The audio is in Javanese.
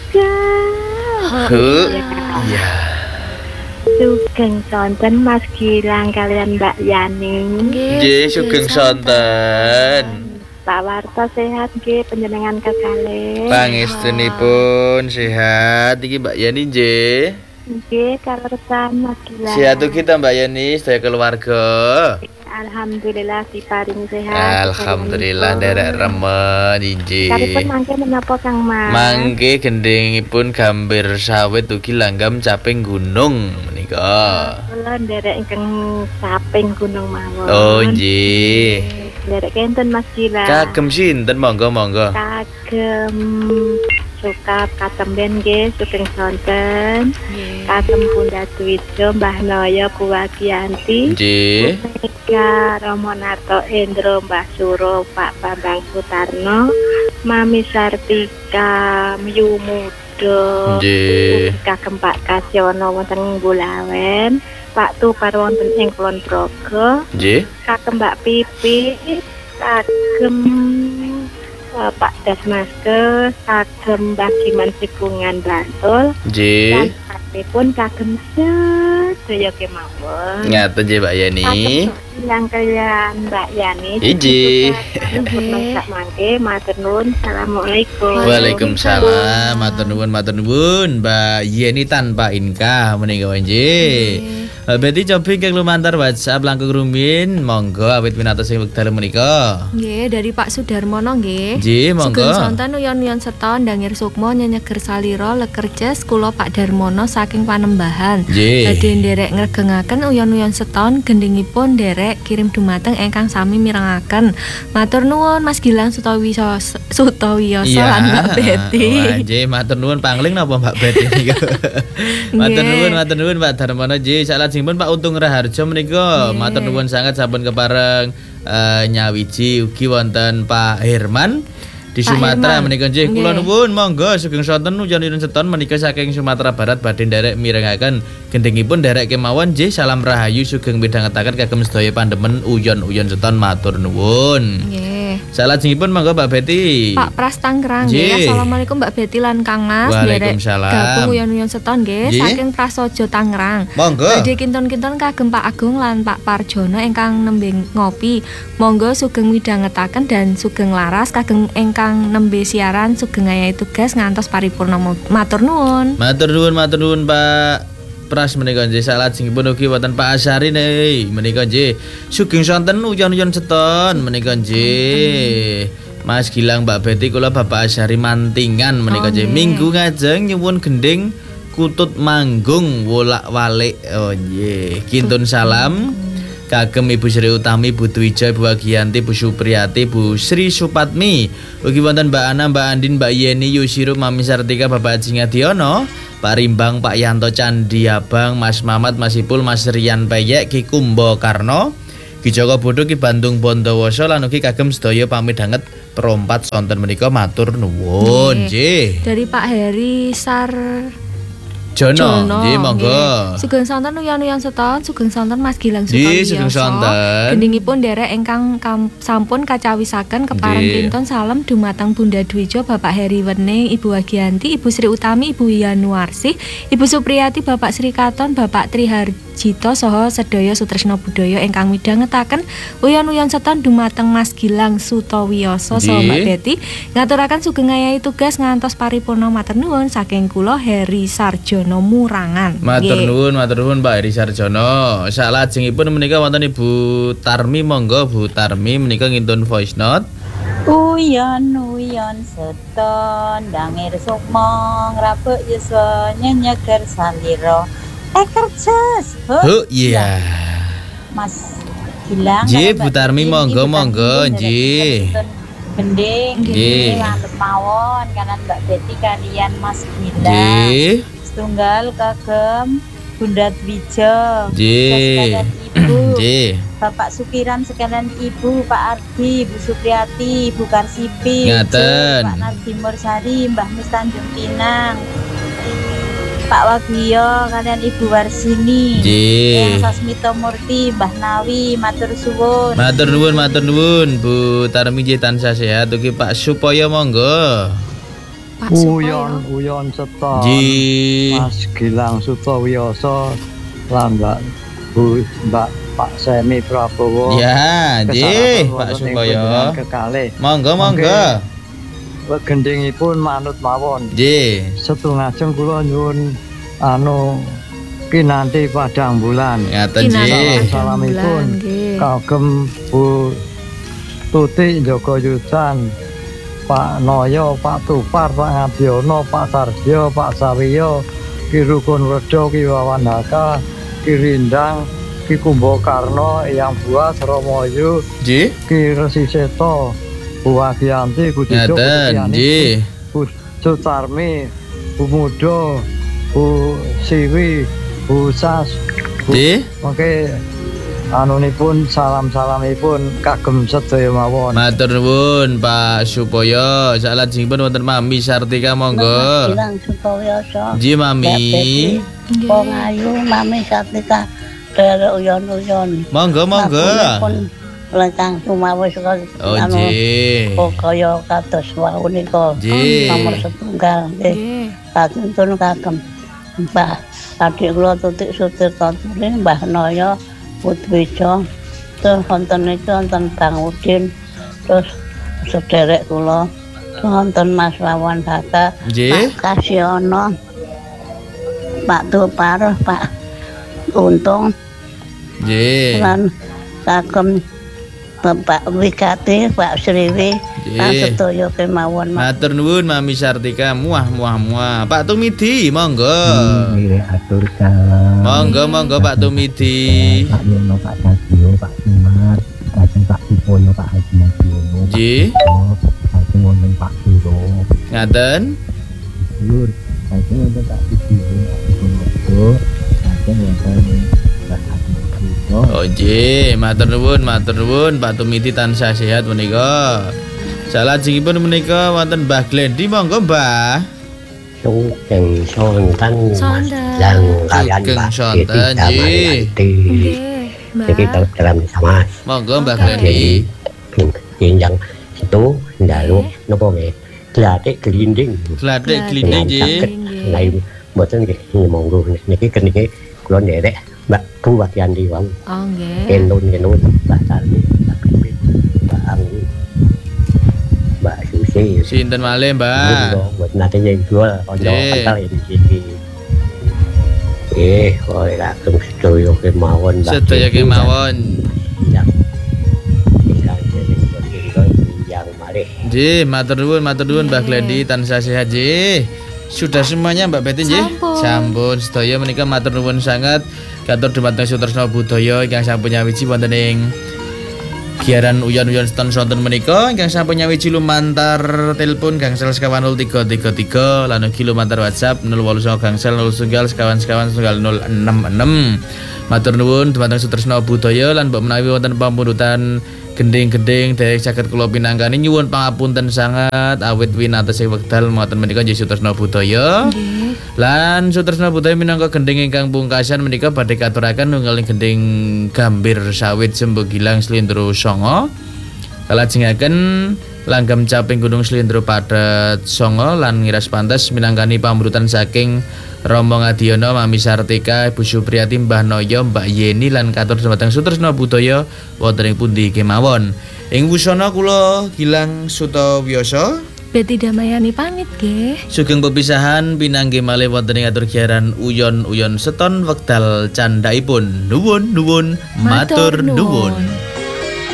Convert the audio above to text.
Sugeng. Iya. Sugeng sonten Mas Gilang kalian Mbak Yani. Nggih, sugeng sonten. Pak Warta sehat nggih panjenengan kekalih. Pangestunipun sehat. Iki Mbak Yani nggih. Nggih, kalersan Mas Gilang. Sehat kita Mbak Yani, sedaya keluarga. Alhamdulillah diparingi sehat. Alhamdulillah nderek remen injih. Karipun mangke menapa Kang Mas? Mangke gendhingipun gambir sawit ugi langgam caping gunung menika. Kula nderek ingkang saping gunung mawon. Oh nggih. Nderek kenten Mas Gilang. Kagem sinten monggo. Kagem Sukap katemben nggih sugeng sonten. Kagem Bunda Dwijo Mbah Noyo Buwagianti. Nggih. Mega Romonarto Endro Mbah Suro Pak Bambang Sutarno. Mami Sartika Myu Mudo. Nggih. Kagem Pak Kasyono wonten Bulawen. Pak Tupar wonten ing Kulon Progo. Nggih. Kagem Mbak Pipi. Kagem Pak Dasmaske, kagem Bagiman Sikungan Bantul. Nggih. Pun kagem sedaya kemawon. Ngaten nggih Mbak Yani. Yang kalian Mbak Yani. Iji. Masak mangke, matur nuwun. Assalamualaikum. Waalaikumsalam. Matur nuwun Mbak Yani tanpa Inka menika nggih. Berarti cobi kang lumantar WhatsApp langkung rumiyin monggo awit minatos sing wekdal menika. Nggih, dari Pak Sudarmono nggih. Nggih, monggo. Sugeng sonten uyon-uyon seton Dangir Sukmo nyenyeger salira lekerjes kula Pak Darmono saking Panembahan. Nggih. Badhe nderek ngregengaken uyon-uyon seton gendhingipun nderek kirim dumateng ingkang sami mirengaken. Matur nuwun Mas Gilang Sutawiyoso lan Mbak Betty. Wah, nggih, matur nuwun pangling napa Mbak Betty niku. Matur nuwun Pak Darmono nggih. Salajengipun Pak Untung Raharjo menika matur nuwun sanget sampun kepareng nyawiji ugi wonten Pak Herman di Sumatera menika nggih kula nuwun monggo sugeng sonten uyon-uyon seton menika saking Sumatera Barat badhe nderek mirengaken gendhingipun nderek kemawon nggih salam rahayu sugeng midhangetaken kagem sedaya pandemen uyon-uyon seton matur nuwun. Nggih. Salajengipun monggo Mbak Betty. Pak Pras Tangerang nggih. Assalamualaikum Mbak Betty lan Kang Mas. Waalaikumsalam. Gabung uyon-uyon seton nggih saking Prasojo Tangerang. Monggo. Badhe kinton-kinton kagem Pak Agung lan Pak Parjono ingkang nembe ngopi. Monggo sugeng midhangetaken dan sugeng laras kagem ingkang nembe siaran sugeng ayahi tugas ngantos paripurna matur nuwun. Matur nuwun Pak Pras menika nggih salajengipun ugi wonten Pak Asari menika nggih sugeng sonten uyon-uyon seton menika nggih. Mas Gilang Mbak Betty kula Bapak Asari Mantingan menika nggih minggu ngajeng nyuwun gending kutut manggung wolak-walik. Oh nggih kintun salam kagem Ibu Sri Utami, Bu Dwija, Bu Agianti, Bu Supriyati, Bu Sri Supatmi. Ugi wonten Mbak Ana, Mbak Andin, Mbak Yeni, Yusiro, Mami Sartika, Bapak Haji Ngadiono, Pak Rimbang, Pak Yanto Candi Abang, Mas Mamat, Mas Ipul, Mas Rian Peyek, Ki Kumbo Karno, Ki Joko Bodo, Ki Bandung Bondowoso lan ugi kagem sedaya pamidhanget perompat sonten menika matur nuwun nggih. Dari Pak Heri Jono, nggih monggo. Sugeng sonten uyon-uyon seton, sugeng sonten Mas Gilang Nggih, Sutawiyoso. sugeng sonten. Gendhingipun nderek ingkang sampun kacawisaken kepareng kinton salam dumateng Bunda Dwijo, Bapak Heri Wening, Ibu Agianti, Ibu Sri Utami, Ibu Yanuarsi, Ibu Supriyati, Bapak Sri Katon, Bapak Triharjito saha sedaya sutresna budaya ingkang midhangetaken uyon-uyon seton dumateng Mas Gilang Sutawiyoso saha Mbak Betty. Ngaturaken sugeng ayahi tugas ngantos paripurna matur nuwun saking kula Heri Sarjono Murangan. Matur nuwun Mbak Heri Sarjono. Salajengipun menika wonten Ibu Tarmi monggo Bu Tarmi menika ngintun voice note. Uyon-uyon seton Dangir Sukmo ngrabuk yuswa nyenyeger salira kerjas. Iya. Mas Gilang. Nggih Bu Tarmi monggo nggih. Gending nggih lan mawon kanan Mbak Betty kalian Mas Gilang. Nggih. Setunggal kagem Bunda Dwijo. Nggih. Ibu. Nggih. Bapak Sukiran sekalian Ibu, Pak Ardi, Bu Supriyati, Bu Karsipi, Ngaten. Pak Nardi Mursari, Mbah Mus Tanjung Pinang, Pak Wagio, kalian Ibu Warsini, nggih. Yang Sasmito Murti, Mbah Nawi, matur suwun. Matur nuwun Bu Tarmi nggih tansah sehat ugi Pak Supoyo monggo. Pak Supoyo. Uyon seton. Nggih. Mas Gilang Sutowiyoso lan Mbak Pak Semi Prabowo. Ya, nggih, Kesalahan Pak wonten ing Supoyo. panjenengan kekalih. Monggo monggo. Gendhingipun manut mawon. Nggih. Setungajeng kula nyuwun kinanti padang bulan. Ngaten Kinanti nggih. padang Salamipun bulan, nggih. kagem Bu Tuti Joko Yudan, Pak Noyo, Pak Tupar, Pak Ngabiono, Pak Sarjo, Pak Sawiyo, Ki Rukun Redo, Ki Wawan Haka, Ki Rindang, Ki Kumbakarna, Eyang Buas, Romoyu, Nggih. Ki Resi Seto, Bu Adianti, Bu Dijo, Bu Ngaten Tiani, nggih. Bu Sutarmi, Bu Mudo, Bu Siwi, Bu Sas, Nggih. Oke, anunipun salamipun kagem sedaya mawon. Matur nuwun Pak Supoyo. Salajengipun wonten Mami Sartika monggo. Gilang Sutowiyoso. Nggih Mami. Nggih. Wong ayu Mami Sartika derek uyon-uyon. Monggo monggo. Pun lekang sumawis kok Oh nggih. kaya kados wau nika. Nggih. Nomor setunggal nggih. Nggih. Katuntun kagem Mbah adik kula Tutik Sutirta Turi, Mbah Noyo Putwijo, terus wonten iki wonten Bang Udin, terus sederek kula wonten Mas Wawan Haka, Nggih. Pak Kasyono, Pak Tupar, Pak Untung, Nggih. lan kagem Bapak Wigati, Pak Sriwi, lan Nggih. sedaya kemawon. Matur nuwun Mami Sartika. Muah. Pak Tumidi monggo. Nggih, atur salam. Monggo Pak Tumidi. Pak Yono, Pak Casio, Pak Sumar, kajeng Pak Supoyo, Pak Haji Madiono, Pak Nggih. Supo, kajeng wonten Pak Suro, Ngaten. Lur, kajeng wonten Pak Sudio, Pak Supoyo, kajeng wonten Pak Haji Madiono. Oh nggih, matur nuwun Pak Tumidi tansah sehat menika. Salajengipun menika wonten Mbah Glendi monggo Mbah. Sugeng sonten Sonten. yang kalian Sugeng Mbak sonten, Siti Damayanti. Nggih, Mbak. Jadi dalam sama Monggo Mbah Oke. Glendi. yang itu ndalu napa nggih glatik glinding Gladik Gladik. glinding nggih. Nggih. lain mboten nggih monggo niki keniki kula nderek Mbak Bu Wadianti wau Oh nggih. kenun Mbak Sari Mbak Bibit Mbak Anggi Mbak Susi Sinten malih Mbah? buat nanti yang jual konco Nggih. kental ini sini oleh kagem sedaya kemawon Mbak Sedaya Siti. kemawon. yang ingkang jeneng punika yang malih Nggih, matur nuwun Mbah Glendi tansah sehat nggih. Sudah semuanya Mbak Betty nggih? Sampun. Sedaya menika matur nuwun sangat katur dumateng Sutresna Budaya ingkang sampun nyawiji wonten ing giaran uyon-uyon seton sonten menika ingkang sampun nyawiji lumantar telepon gangsal sekawan 0333 lan ugi lumantar WhatsApp 089 gangsal 01 sekawan 066. Matur nuwun dumateng Sutresna Budaya lan mbok menawi wonten pamundhutan gending-gending derek saged kula pinanggani nyuwun pangapunten sangat awit winatosing wekdal mboten menika nggih Sutresna Budaya. Lan Sutresna Budaya minangka gending ingkang pungkasan menika badhe katuraken nunggaling gending Gambir Sawit Jembo Gilang Slindro Songo. Kalajengaken langgam caping Gunung Slindro Padet Songo lan ngiras pantes minangkani pamrutan saking Romo Ngadiono, Mami Sartika, Ibu Supriyati, Mbah Noyo, Mbak Yeni lan katur dumateng Sutresna Budaya wonten ing pundi kemawon. Ing wusana kula Gilang Sutowiyoso Betty Damayani pamit nggih. sugeng pepisahan pinanggih malih wonten ing atur giaran uyon-uyon seton wekdal candhaipun. Nuwun, matur nuwun.